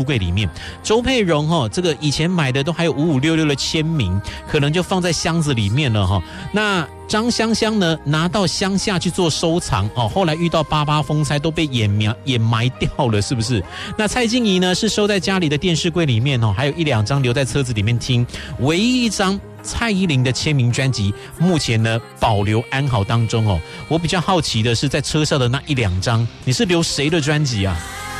柜里面。周佩蓉这个以前买的都还有5566的签名，可能就放在箱子里面了那张香香呢，拿到乡下去做收藏后来遇到88风灾都被掩埋掉了，是不是？那蔡静怡呢，是收在家里的电视柜里面还有1-2张留在车子里面听，唯一一张蔡依林的签名专辑目前呢保留安好当中我比较好奇的是在车上的那1-2张，你是留谁的专辑啊？